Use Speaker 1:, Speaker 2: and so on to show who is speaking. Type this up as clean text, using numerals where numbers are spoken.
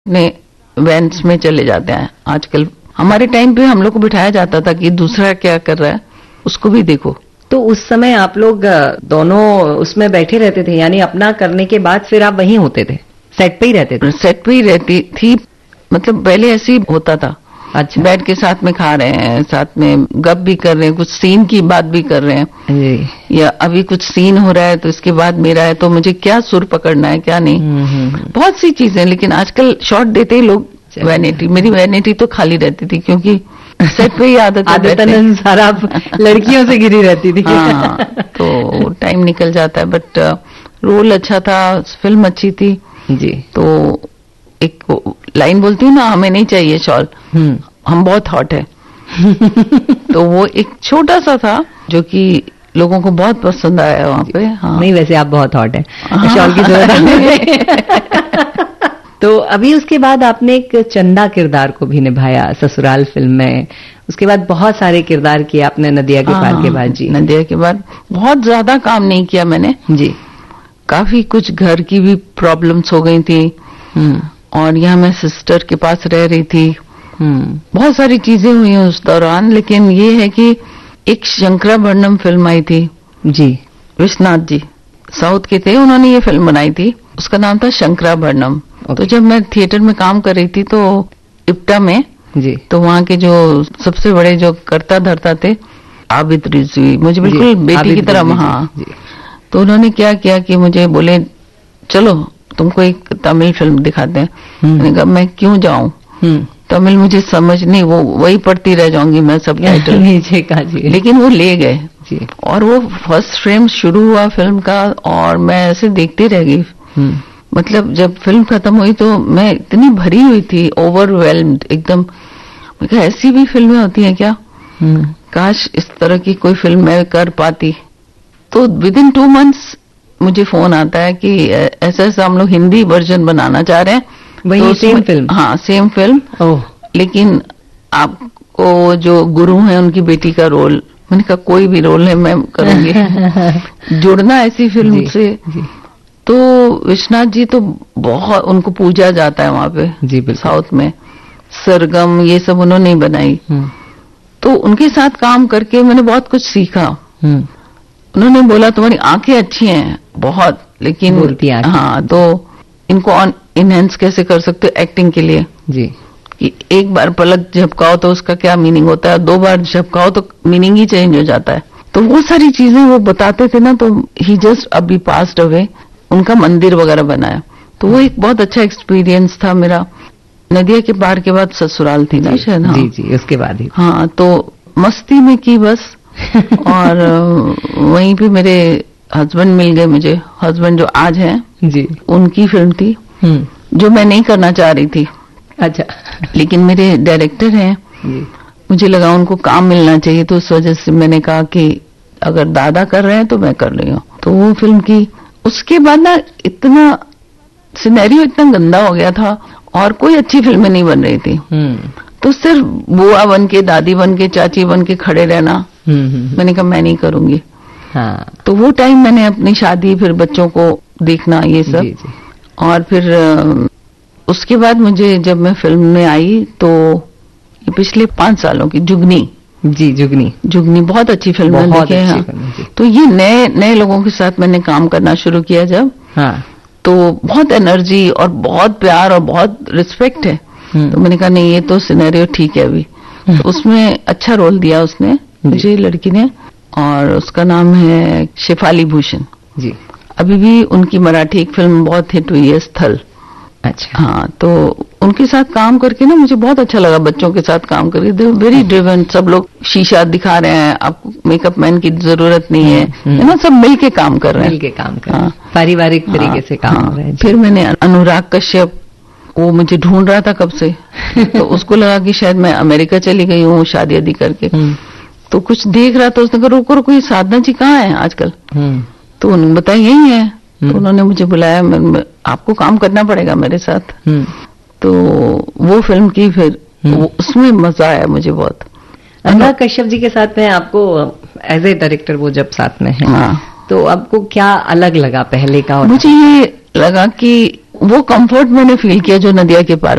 Speaker 1: अपने वैन्स में चले जाते हैं आजकल। हमारे टाइम पे हम लोग को बिठाया जाता था कि दूसरा क्या कर रहा है उसको भी देखो।
Speaker 2: तो उस समय आप लोग दोनों उसमें बैठे रहते थे, यानी अपना करने के बाद फिर आप वहीं होते थे, सेट पे ही रहते थे?
Speaker 1: सेट पे ही रहती थी, मतलब पहले ऐसे ही होता था।
Speaker 2: अच्छा,
Speaker 1: बैठ के साथ में खा रहे हैं, साथ में गप भी कर रहे हैं, कुछ सीन की बात भी कर रहे हैं
Speaker 2: जी।
Speaker 1: या अभी कुछ सीन हो रहा है तो इसके बाद मेरा है तो मुझे क्या सुर पकड़ना है क्या नहीं, बहुत सी चीजें। लेकिन आजकल शॉट देते ही लोग वैनिटी, मेरी वैनिटी तो खाली रहती थी क्योंकि सेट पे ही
Speaker 2: आदतन सारा लड़कियों से घिरी रहती थी।
Speaker 1: हाँ, तो टाइम निकल जाता है। बट रोल अच्छा था, फिल्म अच्छी थी
Speaker 2: जी।
Speaker 1: तो एक लाइन बोलती हूँ ना, हमें नहीं चाहिए शॉल, हम बहुत हॉट है। तो वो एक छोटा सा था जो कि लोगों को बहुत पसंद आया वहां पे। हाँ।
Speaker 2: नहीं, वैसे आप बहुत हॉट है, शॉल की जरूरत नहीं। तो अभी उसके बाद आपने एक चंदा किरदार को भी निभाया ससुराल फिल्म में, उसके बाद बहुत सारे किरदार किए आपने नदिया के पार के बाद। जी,
Speaker 1: नदिया के बाद बहुत ज्यादा काम नहीं किया मैंने
Speaker 2: जी।
Speaker 1: काफी कुछ घर की भी प्रॉब्लम्स हो गई थी और यहाँ मैं सिस्टर के पास रह रही थी, बहुत सारी चीजें हुई उस दौरान। लेकिन ये है कि एक शंकराभरणम फिल्म आई थी
Speaker 2: जी,
Speaker 1: विश्वनाथ जी साउथ के थे, उन्होंने ये फिल्म बनाई थी, उसका नाम था शंकराभरणम। तो जब मैं थिएटर में काम कर रही थी तो इप्टा में
Speaker 2: जी,
Speaker 1: तो वहाँ के जो सबसे बड़े जो कर्ता धर्ता थे आबिद रिजवी, मुझे बिल्कुल बेटी की तरह, हाँ, तो उन्होंने क्या किया कि मुझे बोले चलो तुमको एक तमिल फिल्म दिखाते हैं। मैंने कहा मैं क्यों जाऊं, तमिल मुझे समझ नहीं, वो वही पढ़ती रह जाऊंगी मैं सब टाइटल
Speaker 2: नीचे का जी।
Speaker 1: लेकिन वो ले गए
Speaker 2: जी।
Speaker 1: और वो फर्स्ट फ्रेम शुरू हुआ फिल्म का और मैं ऐसे देखती रह गई। मतलब जब फिल्म खत्म हुई तो मैं इतनी भरी हुई थी, ओवरवेल्म्ड एकदम। मैं कहा ऐसी भी फिल्में होती हैं क्या, काश इस तरह की कोई फिल्म मैं कर पाती। तो विद इन 2 months मुझे फोन आता है कि ऐसा ऐसा हम लोग हिंदी वर्जन बनाना चाह रहे हैं।
Speaker 2: वही
Speaker 1: तो
Speaker 2: सेम फिल्म?
Speaker 1: हाँ, सेम फिल्म, लेकिन आपको जो गुरु है उनकी बेटी का रोल। मैंने कहा कोई भी रोल है मैं करूंगी। जुड़ना ऐसी फिल्म
Speaker 2: जी,
Speaker 1: से
Speaker 2: जी।
Speaker 1: तो विश्वनाथ जी तो बहुत उनको पूजा जाता है वहां पे
Speaker 2: जी,
Speaker 1: साउथ में। सरगम ये सब उन्होंने बनाई, तो उनके साथ काम करके मैंने बहुत कुछ सीखा। उन्होंने बोला तुम्हारी आंखें अच्छी हैं बहुत, लेकिन
Speaker 2: बोलती आंखें।
Speaker 1: हाँ, तो इनको इनहेंस कैसे कर सकते हो एक्टिंग के लिए
Speaker 2: जी,
Speaker 1: कि एक बार पलक झपकाओ तो उसका क्या मीनिंग होता है, 2 बार झपकाओ तो मीनिंग ही चेंज हो जाता है। तो वो सारी चीजें वो बताते थे ना, तो ही जस्ट अभी पास्ड अवे, उनका मंदिर वगैरह बनाया, तो वो एक बहुत अच्छा एक्सपीरियंस था मेरा। नदिया के पार के बाद ससुराल थी ना शायद। हाँ,
Speaker 2: जी जी, उसके बाद ही।
Speaker 1: हाँ, तो मस्ती में की बस। और वहीं पे मेरे हस्बैंड मिल गए मुझे, हस्बैंड जो आज हैं
Speaker 2: जी,
Speaker 1: उनकी फिल्म थी जो मैं नहीं करना चाह रही थी।
Speaker 2: अच्छा,
Speaker 1: लेकिन मेरे डायरेक्टर हैं, मुझे लगा उनको काम मिलना चाहिए, तो उस वजह से मैंने कहा कि अगर दादा कर रहे हैं तो मैं कर रही हूँ। तो वो फिल्म की, उसके बाद ना इतना सिनेरियो इतना गंदा हो गया था और कोई अच्छी फिल्में नहीं बन रही थी। तो सिर्फ बुआ बन के, दादी बन के, चाची बन के खड़े रहना, मैंने कहा मैं नहीं करूंगी।
Speaker 2: हाँ।
Speaker 1: तो वो टाइम मैंने अपनी शादी, फिर बच्चों को देखना, ये सब।
Speaker 2: जी, जी।
Speaker 1: और फिर उसके बाद मुझे जब मैं फिल्म में आई तो ये पिछले 5 सालों की जुगनी,
Speaker 2: जी, जुगनी
Speaker 1: बहुत अच्छी फिल्म है,
Speaker 2: बहुत
Speaker 1: देखे
Speaker 2: अच्छी
Speaker 1: हैं।
Speaker 2: फिल्म।
Speaker 1: तो ये नए लोगों के साथ मैंने काम करना शुरू किया जब,
Speaker 2: हाँ,
Speaker 1: तो बहुत एनर्जी और बहुत प्यार और बहुत रिस्पेक्ट है। तो मैंने कहा नहीं, ये तो सिनेरियो ठीक है अभी। तो उसमें अच्छा रोल दिया उसने मुझे, लड़की ने, और उसका नाम है शेफाली भूषण
Speaker 2: जी।
Speaker 1: अभी भी उनकी मराठी एक फिल्म बहुत हिट हुई है, स्थल।
Speaker 2: अच्छा।
Speaker 1: हाँ, तो उनके साथ काम करके ना मुझे बहुत अच्छा लगा, बच्चों के साथ काम करके। दे वेरी ड्रिवन, सब लोग शीशा दिखा रहे हैं, आपको मेकअप मैन की जरूरत नहीं है, ना, सब मिल के काम कर रहे हैं,
Speaker 2: मिल के काम कर रहे हैं, पारिवारिक तरीके से काम हो रहे हैं।
Speaker 1: फिर मैंने अनुराग कश्यप, वो मुझे ढूंढ रहा था कब से। तो उसको लगा कि शायद मैं अमेरिका चली गई हूँ शादी आदि करके, तो कुछ देख रहा था, उसने कहा रुको रुको, ये साधना जी कहाँ है आजकल। तो उन्होंने बताया यही है। तो उन्होंने मुझे बुलाया, आपको काम करना पड़ेगा मेरे साथ। तो वो फिल्म की, फिर उसमें मजा आया मुझे बहुत।
Speaker 2: अनुराग कश्यप जी के साथ में आपको एज ए डायरेक्टर वो जब साथ में है, तो आपको क्या अलग लगा पहले का?
Speaker 1: मुझे ये लगा कि वो कंफर्ट मैंने फील किया जो नदिया के पार